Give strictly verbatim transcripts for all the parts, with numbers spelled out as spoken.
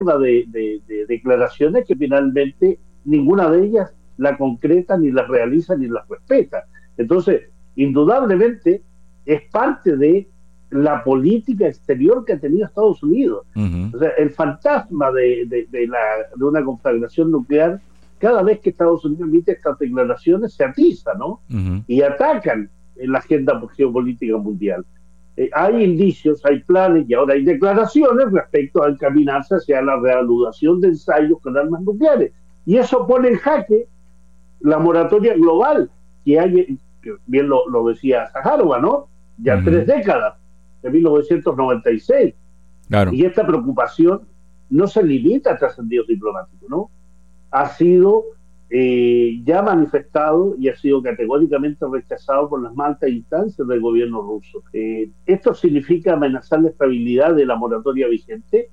de, de, de declaraciones que finalmente ninguna de ellas la concreta, ni las realiza, ni las respeta. Entonces, indudablemente, es parte de la política exterior que ha tenido Estados Unidos. Uh-huh. O sea, el fantasma de, de, de, la, de una conflagración nuclear, cada vez que Estados Unidos emite estas declaraciones, se atiza, ¿no? Uh-huh. Y atacan en la agenda geopolítica mundial. Eh, hay indicios, hay planes y ahora hay declaraciones respecto a encaminarse hacia la reanudación de ensayos con armas nucleares. Y eso pone en jaque la moratoria global que hay, que bien lo, lo decía Zaharova, ¿no? Ya uh-huh. tres décadas, de mil novecientos noventa y seis. Claro. Y esta preocupación no se limita a trascendidos diplomáticos, ¿no? Ha sido eh, ya manifestado y ha sido categóricamente rechazado por las más altas instancias del gobierno ruso. Eh, esto significa amenazar la estabilidad de la moratoria vigente,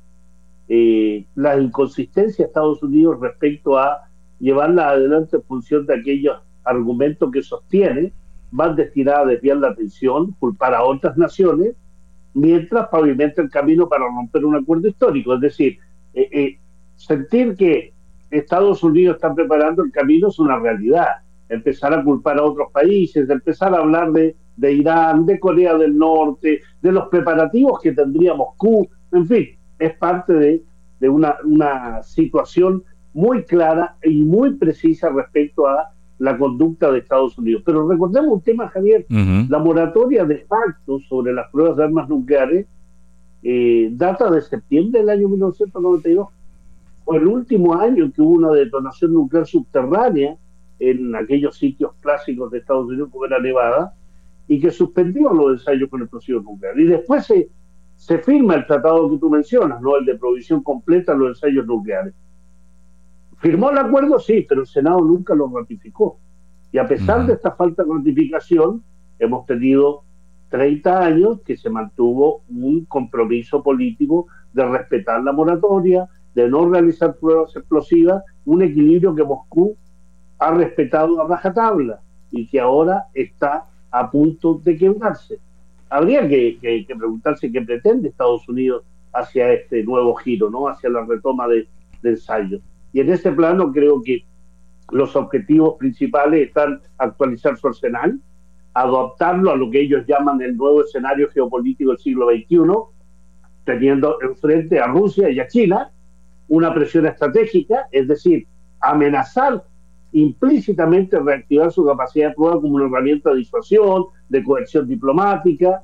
eh, la inconsistencia de Estados Unidos respecto a llevarla adelante en función de aquellos argumentos que sostiene, van destinados a desviar la atención, culpar a otras naciones, mientras pavimenta el camino para romper un acuerdo histórico. Es decir, eh, eh, sentir que Estados Unidos está preparando el camino es una realidad. Empezar a culpar a otros países, empezar a hablar de, de Irán, de Corea del Norte, de los preparativos que tendría Moscú, en fin, es parte de, de una, una situación muy clara y muy precisa respecto a la conducta de Estados Unidos. Pero recordemos un tema, Javier, uh-huh. la moratoria de facto sobre las pruebas de armas nucleares eh, data de septiembre del año mil novecientos noventa y dos. Fue el último año que hubo una detonación nuclear subterránea en aquellos sitios clásicos de Estados Unidos como era Nevada, y que suspendió los ensayos con explosivos nucleares. Y después se, se firma el tratado que tú mencionas, ¿no? El de provisión completa de los ensayos nucleares. ¿Firmó el acuerdo? Sí, pero el Senado nunca lo ratificó. Y a pesar uh-huh. de esta falta de ratificación, hemos tenido treinta años que se mantuvo un compromiso político de respetar la moratoria, de no realizar pruebas explosivas, un equilibrio que Moscú ha respetado a rajatabla y que ahora está a punto de quebrarse. Habría que, que, que preguntarse qué pretende Estados Unidos hacia este nuevo giro, ¿no? Hacia la retoma de, de ensayos. Y en ese plano creo que los objetivos principales están actualizar su arsenal, adaptarlo a lo que ellos llaman el nuevo escenario geopolítico del siglo veintiuno, teniendo enfrente a Rusia y a China una presión estratégica, es decir, amenazar implícitamente reactivar su capacidad de prueba como una herramienta de disuasión, de coerción diplomática,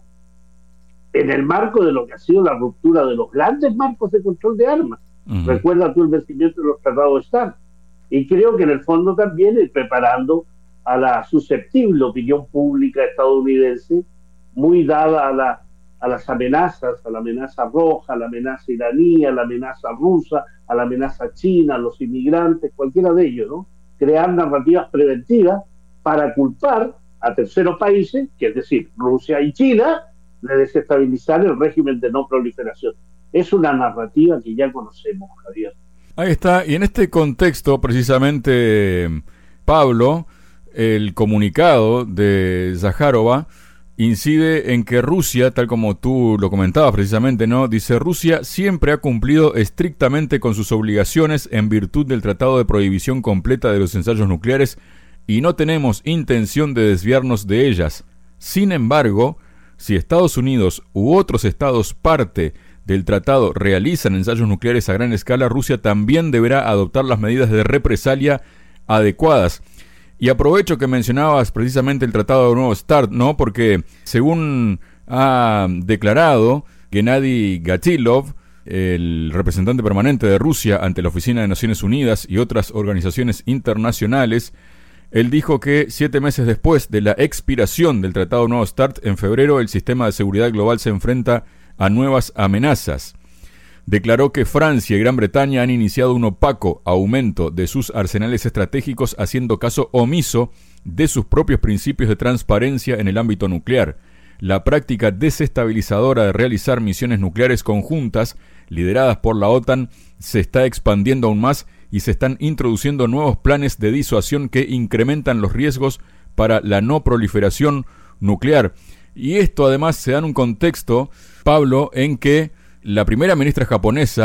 en el marco de lo que ha sido la ruptura de los grandes marcos de control de armas. Uh-huh. Recuerda tú el vencimiento de los tratados de START. Y creo que en el fondo también ir preparando a la susceptible opinión pública estadounidense, muy dada a, la, a las amenazas, a la amenaza roja, a la amenaza iraní, a la amenaza rusa, a la amenaza china, a los inmigrantes, cualquiera de ellos, ¿no? Crear narrativas preventivas para culpar a terceros países, que es decir, Rusia y China, de desestabilizar el régimen de no proliferación. Es una narrativa que ya conocemos, Javier. Ahí está, y en este contexto, precisamente, Pablo, el comunicado de Zaharova incide en que Rusia, tal como tú lo comentabas precisamente, ¿no? Dice, Rusia siempre ha cumplido estrictamente con sus obligaciones en virtud del Tratado de Prohibición Completa de los Ensayos Nucleares y no tenemos intención de desviarnos de ellas. Sin embargo, si Estados Unidos u otros estados parte del tratado realizan ensayos nucleares a gran escala, Rusia también deberá adoptar las medidas de represalia adecuadas. Y aprovecho que mencionabas precisamente el Tratado de Nuevo START, ¿no? Porque según ha declarado Gennady Gatilov, el representante permanente de Rusia ante la Oficina de Naciones Unidas y otras organizaciones internacionales, él dijo que siete meses después de la expiración del Tratado Nuevo START, en febrero, el sistema de seguridad global se enfrenta a nuevas amenazas. Declaró que Francia y Gran Bretaña han iniciado un opaco aumento de sus arsenales estratégicos, haciendo caso omiso de sus propios principios de transparencia en el ámbito nuclear. La práctica desestabilizadora de realizar misiones nucleares conjuntas, lideradas por la OTAN, se está expandiendo aún más y se están introduciendo nuevos planes de disuasión que incrementan los riesgos para la no proliferación nuclear. Y esto además se da en un contexto, Pablo, en que la primera ministra japonesa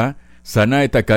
Sanae Takaichi